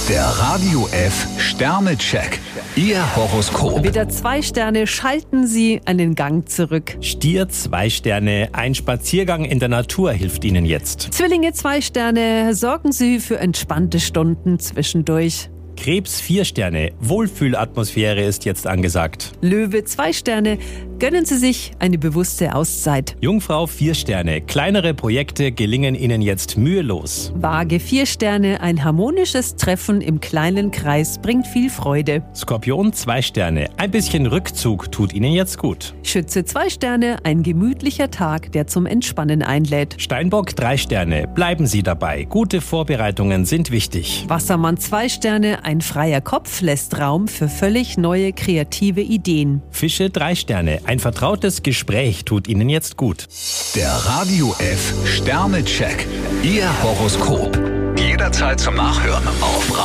Der Radio F Sternecheck. Ihr Horoskop. Widder 2 Sterne, schalten Sie einen Gang zurück. Stier 2 Sterne, ein Spaziergang in der Natur hilft Ihnen jetzt. Zwillinge 2 Sterne, sorgen Sie für entspannte Stunden zwischendurch. Krebs 4 Sterne, Wohlfühlatmosphäre ist jetzt angesagt. Löwe 2 Sterne, gönnen Sie sich eine bewusste Auszeit. Jungfrau 4 Sterne, kleinere Projekte gelingen Ihnen jetzt mühelos. Waage 4 Sterne, ein harmonisches Treffen im kleinen Kreis bringt viel Freude. Skorpion 2 Sterne, ein bisschen Rückzug tut Ihnen jetzt gut. Schütze 2 Sterne, ein gemütlicher Tag, der zum Entspannen einlädt. Steinbock 3 Sterne, bleiben Sie dabei, gute Vorbereitungen sind wichtig. Wassermann 2 Sterne, ein freier Kopf lässt Raum für völlig neue kreative Ideen. Fische 3 Sterne, ein vertrautes Gespräch tut Ihnen jetzt gut. Der Radio F Sternecheck. Ihr Horoskop. Jederzeit zum Nachhören auf